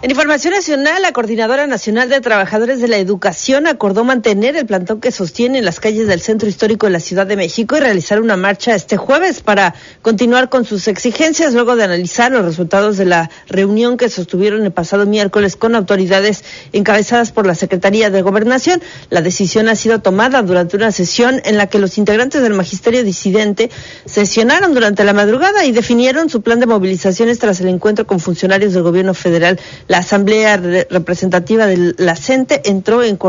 En información nacional, la Coordinadora Nacional de Trabajadores de la Educación acordó mantener el plantón que sostiene en las calles del Centro Histórico de la Ciudad de México y realizar una marcha este jueves para continuar con sus exigencias luego de analizar los resultados de la reunión que sostuvieron el pasado miércoles con autoridades encabezadas por la Secretaría de Gobernación. La decisión ha sido tomada durante una sesión en la que los integrantes del magisterio disidente sesionaron durante la madrugada y definieron su plan de movilizaciones tras el encuentro con funcionarios del gobierno federal. La Asamblea Representativa de la CENTE entró en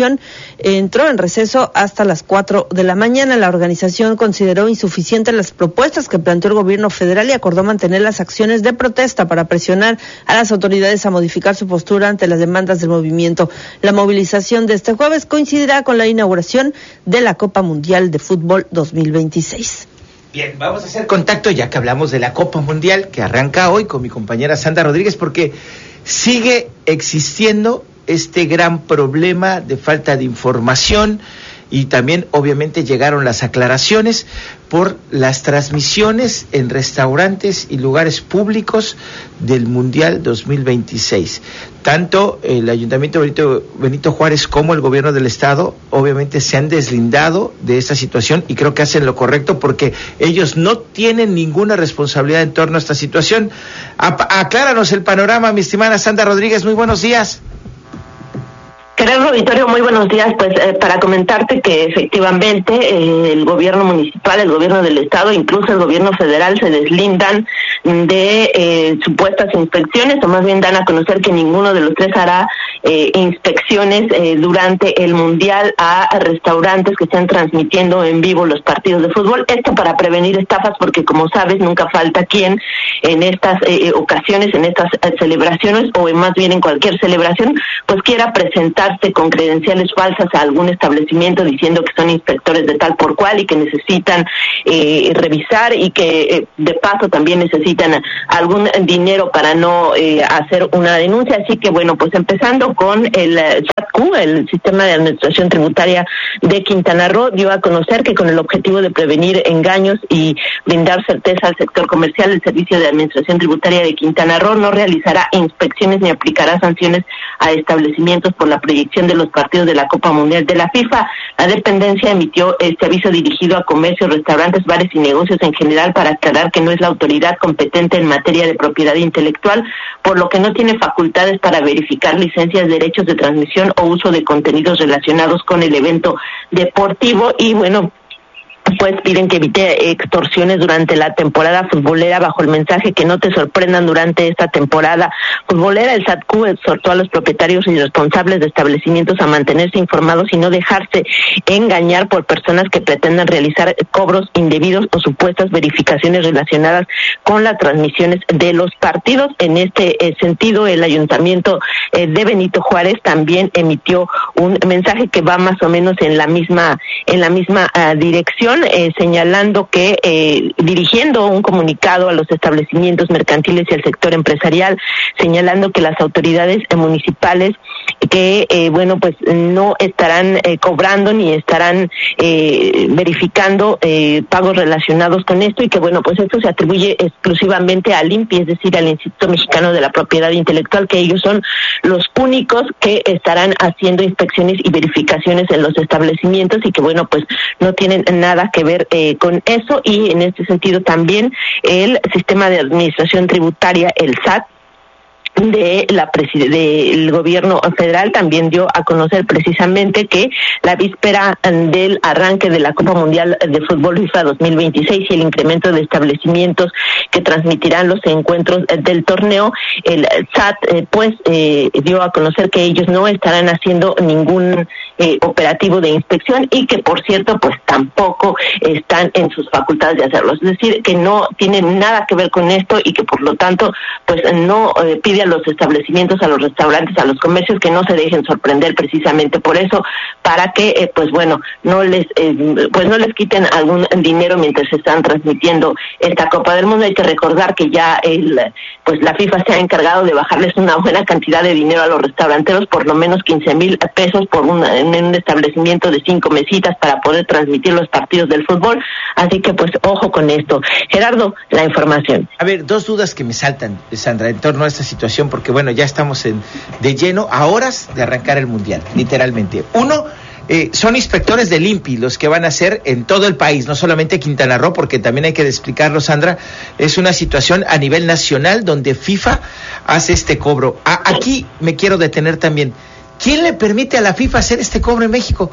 receso hasta las 4 de la mañana. La organización consideró insuficientes las propuestas que planteó el gobierno federal y acordó mantener las acciones de protesta para presionar a las autoridades a modificar su postura ante las demandas del movimiento. La movilización de este jueves coincidirá con la inauguración de la Copa Mundial de Fútbol 2026. Bien, vamos a hacer contacto ya que hablamos de la Copa Mundial que arranca hoy con mi compañera Sandra Rodríguez, porque sigue existiendo este gran problema de falta de información y también obviamente llegaron las aclaraciones por las transmisiones en restaurantes y lugares públicos del Mundial 2026. Tanto el Ayuntamiento Benito Juárez como el Gobierno del Estado obviamente se han deslindado de esta situación y creo que hacen lo correcto porque ellos no tienen ninguna responsabilidad en torno a esta situación. Acláranos el panorama, mi estimada Sandra Rodríguez, muy buenos días. Querido auditorio, muy buenos días. Para comentarte que efectivamente el gobierno municipal, el gobierno del estado, incluso el gobierno federal se deslindan de supuestas inspecciones, o más bien dan a conocer que ninguno de los tres hará inspecciones durante el mundial a restaurantes que están transmitiendo en vivo los partidos de fútbol. Esto para prevenir estafas, porque como sabes nunca falta quien en estas ocasiones, en estas celebraciones o más bien en cualquier celebración, pues quiera presentarse con credenciales falsas a algún establecimiento diciendo que son inspectores de tal por cual y que necesitan revisar y que de paso también necesitan algún dinero para no hacer una denuncia. Así que bueno, pues empezando con el SATQ, el Sistema de Administración Tributaria de Quintana Roo, dio a conocer que con el objetivo de prevenir engaños y brindar certeza al sector comercial, el Servicio de Administración Tributaria de Quintana Roo no realizará inspecciones ni aplicará sanciones a establecimientos por la proyección de los partidos de la Copa Mundial de la FIFA. La dependencia emitió este aviso dirigido a comercios, restaurantes, bares y negocios en general para aclarar que no es la autoridad competente en materia de propiedad intelectual, por lo que no tiene facultades para verificar licencias, derechos de transmisión o uso de contenidos relacionados con el evento deportivo. Y bueno, pues piden que evite extorsiones durante la temporada futbolera bajo el mensaje que no te sorprendan durante esta temporada futbolera. El SATQ exhortó a los propietarios y responsables de establecimientos a mantenerse informados y no dejarse engañar por personas que pretendan realizar cobros indebidos o supuestas verificaciones relacionadas con las transmisiones de los partidos. En este sentido, el Ayuntamiento de Benito Juárez también emitió un mensaje que va más o menos en la misma dirección, señalando que dirigiendo un comunicado a los establecimientos mercantiles y al sector empresarial, señalando que las autoridades municipales que pues no estarán cobrando ni estarán verificando pagos relacionados con esto, y que bueno, pues esto se atribuye exclusivamente al INPI, es decir, al Instituto Mexicano de la Propiedad Intelectual, que ellos son los únicos que estarán haciendo inspecciones y verificaciones en los establecimientos y que bueno, pues no tienen nada que ver con eso. Y en este sentido también el Sistema de Administración Tributaria, el SAT, del gobierno federal también dio a conocer precisamente que la víspera del arranque de la Copa Mundial de Fútbol FIFA 2026 y el incremento de establecimientos que transmitirán los encuentros del torneo, el SAT dio a conocer que ellos no estarán haciendo ningún operativo de inspección y que por cierto pues tampoco están en sus facultades de hacerlo, es decir, que no tienen nada que ver con esto y que por lo tanto pues no pide a los establecimientos, a los restaurantes, a los comercios que no se dejen sorprender precisamente por eso, para que no les quiten algún dinero mientras se están transmitiendo esta Copa del Mundo. Hay que recordar que ya la FIFA se ha encargado de bajarles una buena cantidad de dinero a los restauranteros, por lo menos 15,000 pesos en un establecimiento de 5 mesitas para poder transmitir los partidos del fútbol. Así que pues ojo con esto. Gerardo, la información. A ver, dos dudas que me saltan, Sandra, en torno a esta situación. información porque, bueno, ya estamos de lleno a horas de arrancar el Mundial, literalmente. Uno, son inspectores del INPI los que van a hacer en todo el país, no solamente Quintana Roo, porque también hay que explicarlo, Sandra, es una situación a nivel nacional donde FIFA hace este cobro. Aquí me quiero detener también. ¿Quién le permite a la FIFA hacer este cobro en México?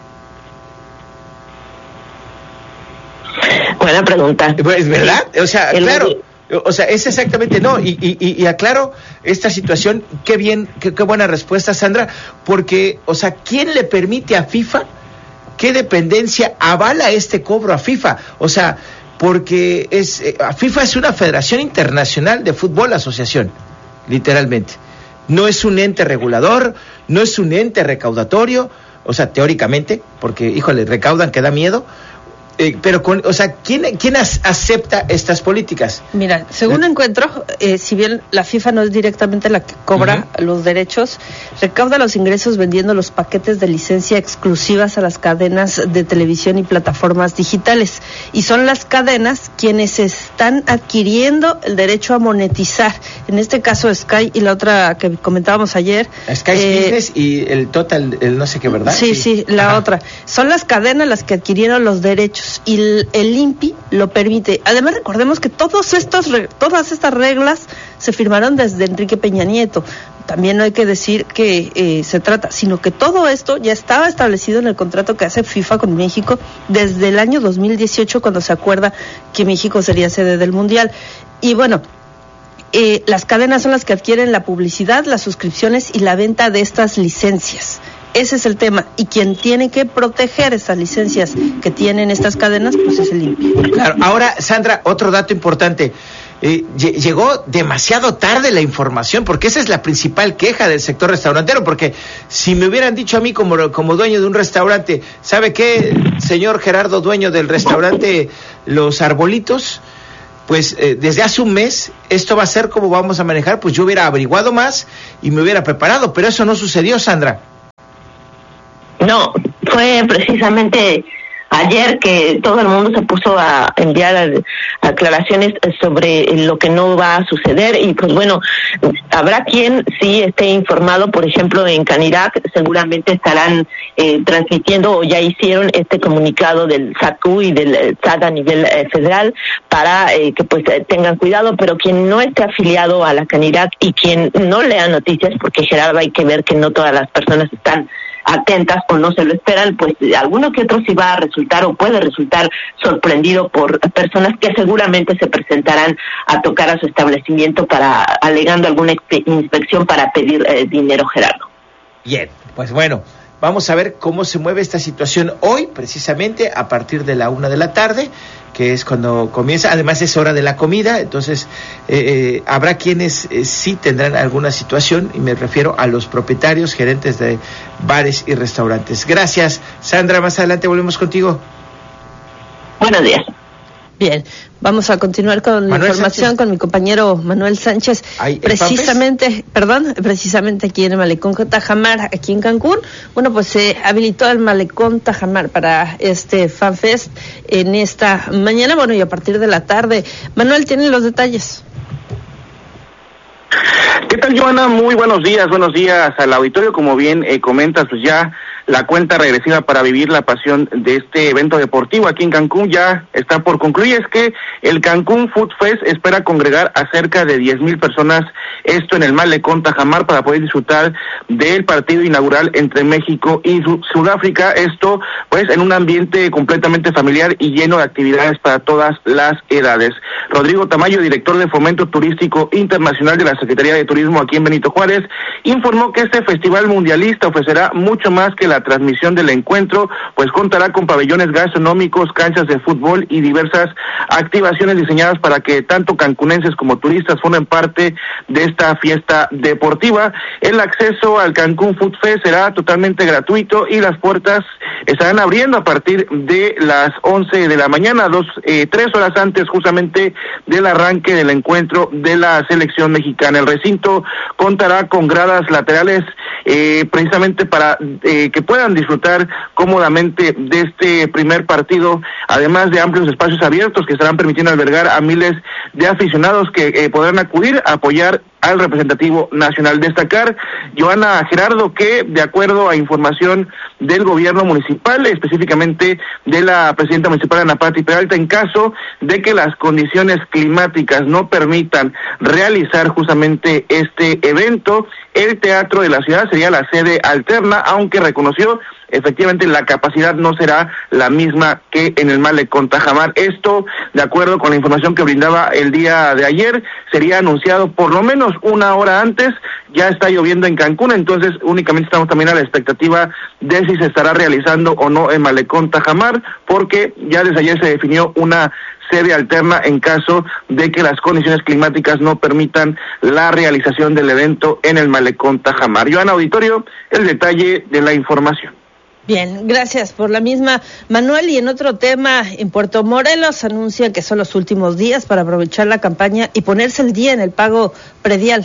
Buena pregunta. Pues, ¿verdad? O sea, claro, o sea, es exactamente, no, y aclaro esta situación, qué buena respuesta, Sandra, porque, o sea, ¿quién le permite a FIFA, qué dependencia avala este cobro a FIFA? O sea, porque FIFA es una federación internacional de fútbol, asociación, literalmente. No es un ente regulador, no es un ente recaudatorio, o sea, teóricamente, porque, híjole, recaudan que da miedo. Pero, ¿quién acepta estas políticas? Mira, según encuentro, si bien la FIFA no es directamente la que cobra los derechos, recauda los ingresos vendiendo los paquetes de licencia exclusivas a las cadenas de televisión y plataformas digitales. Y son las cadenas quienes están adquiriendo el derecho a monetizar. En este caso, Sky y la otra que comentábamos ayer. Sky Business y el Total, el no sé qué, ¿verdad? Sí, la otra. Son las cadenas las que adquirieron los derechos. Y el INPI lo permite. Además, recordemos que todas estas reglas se firmaron desde Enrique Peña Nieto. También no hay que decir que se trata, sino que todo esto ya estaba establecido en el contrato que hace FIFA con México desde el año 2018, cuando se acuerda que México sería sede del Mundial. Y bueno, las cadenas son las que adquieren la publicidad, las suscripciones y la venta de estas licencias. Ese es el tema, y quien tiene que proteger estas licencias que tienen estas cadenas, pues es el INPI. Claro, ahora, Sandra, otro dato importante, llegó demasiado tarde la información, porque esa es la principal queja del sector restaurantero, porque si me hubieran dicho a mí como dueño de un restaurante, ¿sabe qué, señor Gerardo, dueño del restaurante Los Arbolitos? Pues desde hace un mes, esto va a ser como vamos a manejar, pues yo hubiera averiguado más y me hubiera preparado, pero eso no sucedió, Sandra. No, fue precisamente ayer que todo el mundo se puso a enviar aclaraciones sobre lo que no va a suceder, y pues bueno, habrá quien sí esté informado. Por ejemplo, en Canirac seguramente estarán transmitiendo o ya hicieron este comunicado del SACU y del SAT a nivel federal para que pues tengan cuidado, pero quien no esté afiliado a la Canirac y quien no lea noticias, porque, Gerardo, hay que ver que no todas las personas están atentas o no se lo esperan, pues alguno que otro sí va a resultar o puede resultar sorprendido por personas que seguramente se presentarán a tocar a su establecimiento alegando alguna inspección para pedir dinero, Gerardo. Bien, pues bueno, vamos a ver cómo se mueve esta situación hoy, precisamente a partir de la 1 de la tarde, que es cuando comienza. Además es hora de la comida, entonces habrá quienes sí tendrán alguna situación, y me refiero a los propietarios, gerentes de bares y restaurantes. Gracias, Sandra, más adelante volvemos contigo. Buenos días. Bien, vamos a continuar con la información Sánchez, con mi compañero Manuel Sánchez. Precisamente aquí en el Malecón Tajamar, aquí en Cancún. Bueno, pues se habilitó el Malecón Tajamar para este FanFest en esta mañana, bueno, y a partir de la tarde. Manuel, ¿tiene los detalles? ¿Qué tal, Joana? Muy buenos días al auditorio. Como bien comentas, pues ya la cuenta regresiva para vivir la pasión de este evento deportivo aquí en Cancún ya está por concluir. Es que el Cancún Food Fest espera congregar a cerca de 10,000 personas, esto en el Malecón Tajamar, para poder disfrutar del partido inaugural entre México y Sudáfrica, esto pues en un ambiente completamente familiar y lleno de actividades para todas las edades. Rodrigo Tamayo, director de Fomento Turístico Internacional de la Secretaría de Turismo aquí en Benito Juárez, informó que este festival mundialista ofrecerá mucho más que la transmisión del encuentro, pues contará con pabellones gastronómicos, canchas de fútbol y diversas activaciones diseñadas para que tanto cancunenses como turistas formen parte de esta fiesta deportiva. El acceso al Cancún Food Fest será totalmente gratuito y las puertas estarán abriendo a partir de las 11 de la mañana, 3 horas antes justamente del arranque del encuentro de la selección mexicana. El recinto contará con gradas laterales precisamente para que puedan disfrutar cómodamente de este primer partido, además de amplios espacios abiertos que estarán permitiendo albergar a miles de aficionados que podrán acudir a apoyar al representativo nacional. Destacar, Joana, Gerardo, que de acuerdo a información del gobierno municipal, específicamente de la presidenta municipal Ana Pati Peralta, en caso de que las condiciones climáticas no permitan realizar justamente este evento, el Teatro de la Ciudad sería la sede alterna, aunque reconoció efectivamente la capacidad no será la misma que en el Malecón Tajamar. Esto, de acuerdo con la información que brindaba el día de ayer, sería anunciado por lo menos una hora antes. Ya está lloviendo en Cancún, entonces únicamente estamos también a la expectativa de si se estará realizando o no el Malecón Tajamar, porque ya desde ayer se definió una sede alterna en caso de que las condiciones climáticas no permitan la realización del evento en el Malecón Tajamar. Joana, auditorio, el detalle de la información. Bien, gracias por la misma, Manuel. Y en otro tema, en Puerto Morelos anuncian que son los últimos días para aprovechar la campaña y ponerse el día en el pago predial.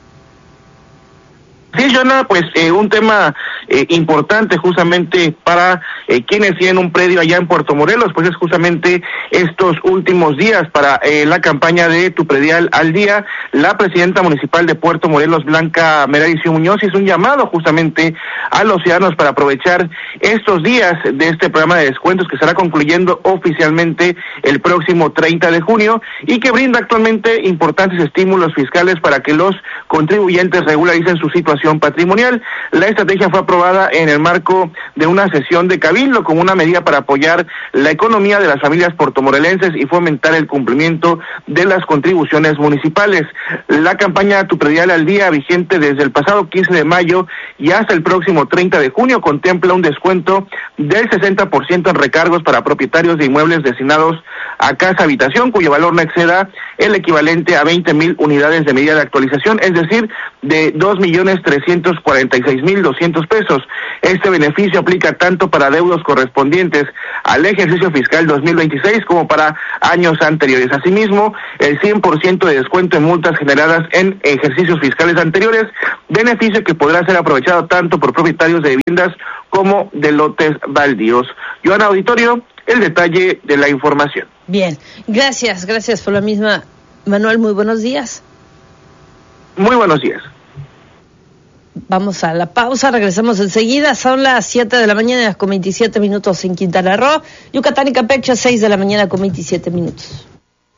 Sí, Joana, pues un tema importante justamente para quienes tienen un predio allá en Puerto Morelos, pues es justamente estos últimos días para la campaña de Tu Predial al Día. La presidenta municipal de Puerto Morelos, Blanca Meraricio Muñoz, hizo un llamado justamente a los ciudadanos para aprovechar estos días de este programa de descuentos que estará concluyendo oficialmente el próximo 30 de junio y que brinda actualmente importantes estímulos fiscales para que los contribuyentes regularicen su situación patrimonial. La estrategia fue aprobada en el marco de una sesión de Cabildo como una medida para apoyar la economía de las familias portomorelenses y fomentar el cumplimiento de las contribuciones municipales. La campaña Tu Predial al Día, vigente desde el pasado 15 de mayo y hasta el próximo 30 de junio, contempla un descuento del 60% en recargos para propietarios de inmuebles destinados a casa habitación, cuyo valor no exceda el equivalente a 20,000 unidades de medida de actualización, es decir, de 2,346,200 pesos. Este beneficio aplica tanto para adeudos correspondientes al ejercicio fiscal 2026 como para años anteriores. Asimismo, el 100% de descuento en multas generadas en ejercicios fiscales anteriores, beneficio que podrá ser aprovechado tanto por propietarios de viviendas como de lotes baldíos. Joana, auditorio, el detalle de la información. Bien, gracias por la misma, Manuel, muy buenos días. Muy buenos días. Vamos a la pausa, regresamos enseguida. Son las 7 de la mañana con 27 minutos en Quintana Roo, Yucatán y Campeche, 6 de la mañana con 27 minutos.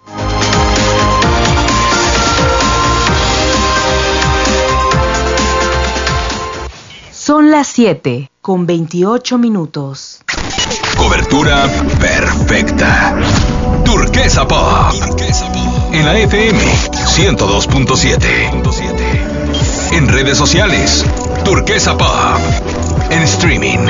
Son las 7 con 28 minutos. Cobertura perfecta. Turquesa Pop. En la FM 102.7. En redes sociales, Turquesa Pop. En streaming,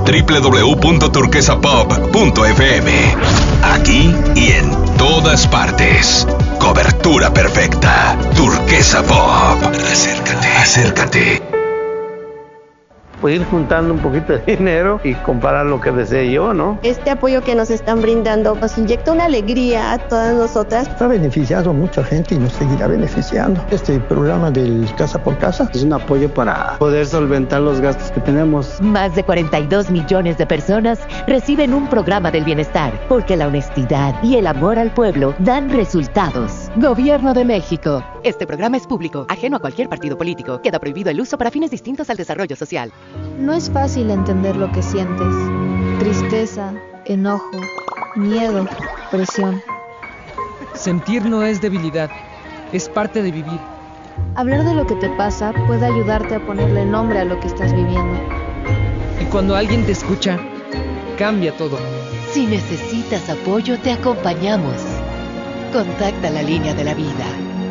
www.turquesapop.fm. Aquí y en todas partes. Cobertura perfecta. Turquesa Pop. Acércate. Pues ir juntando un poquito de dinero y comprar lo que desee yo, ¿no? Este apoyo que nos están brindando nos inyecta una alegría a todas nosotras. Ha beneficiado a mucha gente y nos seguirá beneficiando. Este programa del Casa por Casa es un apoyo para poder solventar los gastos que tenemos. Más de 42 millones de personas reciben un programa del bienestar, porque la honestidad y el amor al pueblo dan resultados. Gobierno de México. Este programa es público, ajeno a cualquier partido político. Queda prohibido el uso para fines distintos al desarrollo social. No es fácil entender lo que sientes. Tristeza, enojo, miedo, presión. Sentir no es debilidad, es parte de vivir. Hablar de lo que te pasa puede ayudarte a ponerle nombre a lo que estás viviendo. Y cuando alguien te escucha, cambia todo. Si necesitas apoyo, te acompañamos. Contacta la línea de la vida.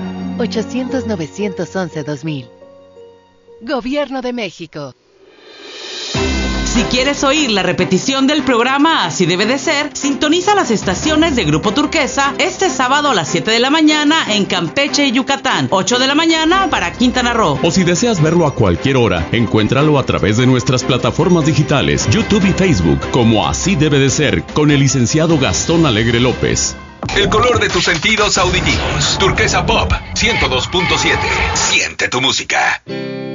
800-911-2000. Gobierno de México. Si quieres oír la repetición del programa Así Debe de Ser, sintoniza las estaciones de Grupo Turquesa este sábado a las 7 de la mañana en Campeche y Yucatán, 8 de la mañana para Quintana Roo. O si deseas verlo a cualquier hora, encuéntralo a través de nuestras plataformas digitales, YouTube y Facebook, como Así Debe de Ser, con el licenciado Gastón Alegre López. El color de tus sentidos auditivos. Turquesa Pop 102.7. Siente tu música.